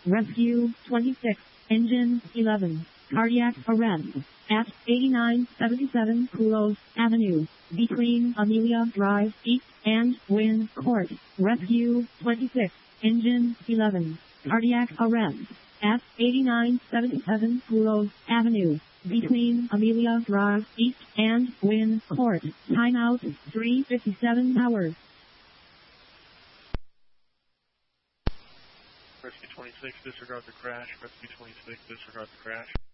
Rescue 26, Engine 11, cardiac arrest at 8977 Kulos Avenue, between Amelia Drive East and Wynn Court. Rescue 26, Engine 11, cardiac arrest at 8977 Kulos Avenue, between Amelia Drive East and Wynn Court. Timeout 3:57 hours. Rescue 26, disregard the crash. Rescue 26, disregard the crash.